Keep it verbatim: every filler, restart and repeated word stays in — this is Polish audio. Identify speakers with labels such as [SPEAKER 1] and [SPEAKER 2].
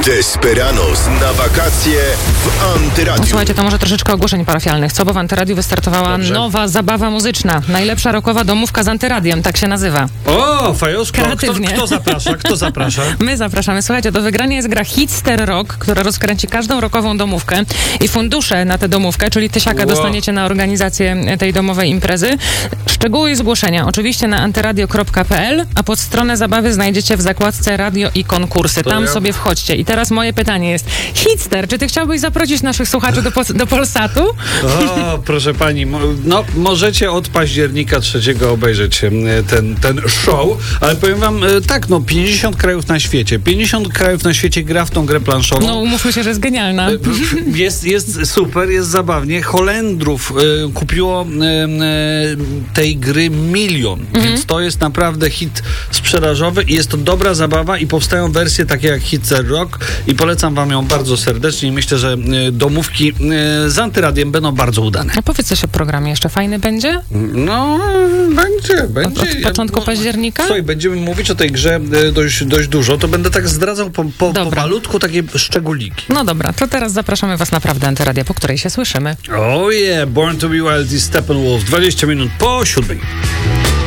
[SPEAKER 1] Desperados na wakacje w Antyradiu.
[SPEAKER 2] Słuchajcie, to może troszeczkę ogłoszeń parafialnych, co? Bo w Antyradiu wystartowała
[SPEAKER 3] Dobrze.
[SPEAKER 2] nowa zabawa muzyczna. Najlepsza rockowa domówka z Antyradiem, tak się nazywa.
[SPEAKER 3] O, fajosko. Kto,
[SPEAKER 2] Kreatywnie.
[SPEAKER 3] kto zaprasza? Kto zaprasza?
[SPEAKER 2] My zapraszamy. Słuchajcie, do wygrania jest gra Hitster Rock, która rozkręci każdą rockową domówkę i fundusze na tę domówkę, czyli tysiaka
[SPEAKER 3] Wow.
[SPEAKER 2] dostaniecie na organizację tej domowej imprezy. Szczegóły i zgłoszenia oczywiście na antyradio kropka p l, a pod stronę zabawy znajdziecie w zakładce radio i konkursy.
[SPEAKER 3] To
[SPEAKER 2] Tam
[SPEAKER 3] ja-
[SPEAKER 2] sobie wchodźcie. I teraz moje pytanie jest, Hitster, czy ty chciałbyś zaprosić naszych słuchaczy do, Pol- do Polsatu?
[SPEAKER 3] O, proszę pani, mo- no możecie od października trzeciego obejrzeć e, ten, ten show, ale powiem wam e, tak, no pięćdziesiąt krajów na świecie, pięćdziesiąt krajów na świecie gra w tą grę planszową.
[SPEAKER 2] No umówmy się, że jest genialna.
[SPEAKER 3] Jest, jest super, jest zabawnie. Holendrów e, kupiło e, e, tej gry milion,
[SPEAKER 2] Mhm.
[SPEAKER 3] więc to jest naprawdę hit sprzedażowy i jest to dobra zabawa i powstają wersje takie jak Hitster Rock i polecam wam ją bardzo serdecznie i myślę, że e, domówki e, z Antyradiem będą bardzo udane.
[SPEAKER 2] A powiedz coś o programie, jeszcze fajny będzie?
[SPEAKER 3] No, będzie, będzie.
[SPEAKER 2] Od, od początku
[SPEAKER 3] Ja-
[SPEAKER 2] października?
[SPEAKER 3] Słuchaj, będziemy mówić o tej grze e, dość, dość dużo, to będę tak zdradzał po, po, po
[SPEAKER 2] Dobra.
[SPEAKER 3] malutku takie szczególiki.
[SPEAKER 2] No dobra, to teraz zapraszamy was naprawdę Antyradia, po której się słyszymy.
[SPEAKER 3] Oh yeah, Born to be Wild i Steppenwolf, dwadzieścia minut po siódmej.